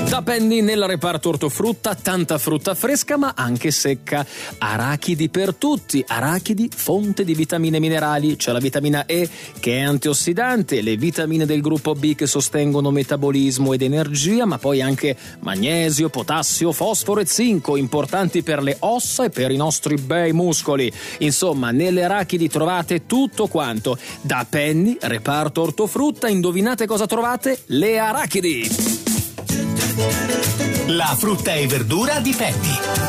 Da Penny nel reparto ortofrutta, tanta frutta fresca ma anche secca. Arachidi per tutti, arachidi fonte di vitamine e minerali. C'è la vitamina E che è antiossidante, le vitamine del gruppo B che sostengono metabolismo ed energia, ma poi anche magnesio, potassio, fosforo e zinco, importanti per le ossa e per i nostri bei muscoli. Insomma, nelle arachidi trovate tutto quanto. Da Penny, reparto ortofrutta, indovinate cosa trovate? Le arachidi! La frutta e verdura di Penny.